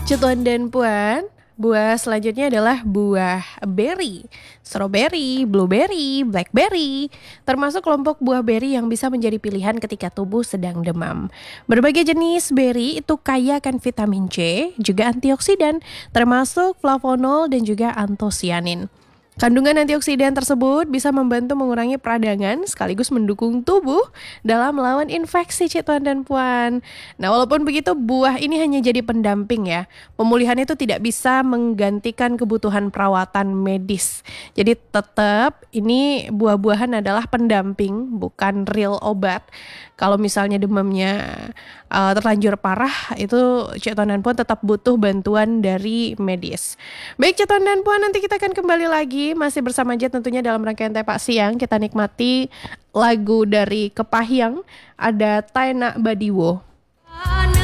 Cetuan dan Puan, buah selanjutnya adalah buah beri, strawberry, blueberry, blackberry, termasuk kelompok buah beri yang bisa menjadi pilihan ketika tubuh sedang demam. Berbagai jenis beri itu kaya akan vitamin C, juga antioksidan, termasuk flavonol dan juga antosianin. Kandungan antioksidan tersebut bisa membantu mengurangi peradangan sekaligus mendukung tubuh dalam melawan infeksi Cik Tuan dan Puan. Nah, walaupun begitu buah ini hanya jadi pendamping ya. Pemulihan itu tidak bisa menggantikan kebutuhan perawatan medis. Jadi tetap ini buah-buahan adalah pendamping bukan real obat. Kalau misalnya demamnya terlanjur parah itu Cik Tuan dan Puan tetap butuh bantuan dari medis. Baik Cik Tuan dan Puan, nanti kita akan kembali lagi masih bersama aja tentunya dalam rangkaian Tepak Siang. Kita nikmati lagu dari Kepahyang, ada Taena Badiwo.